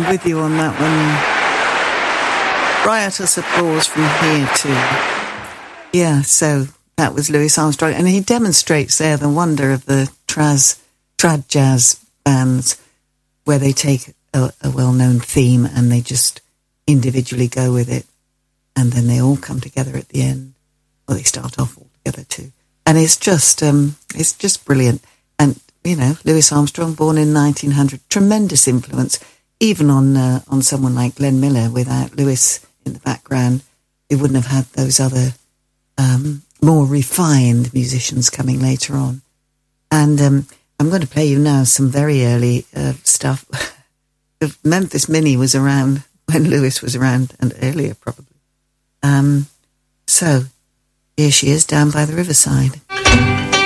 with you on that one. Riotous applause from here too. Yeah, so that was Louis Armstrong, and he demonstrates there the wonder of the trad jazz bands, where they take a well-known theme and they just individually go with it, and then they all come together at the end. Well, they start off all together too, and it's just brilliant. And you know, Louis Armstrong, born in 1900, tremendous influence, even on someone like Glenn Miller. Without Louis in the background, we wouldn't have had those other more refined musicians coming later on. And I'm going to play you now some very early stuff. Memphis Minnie was around when Louis was around, and earlier probably. So here she is, Down by the Riverside.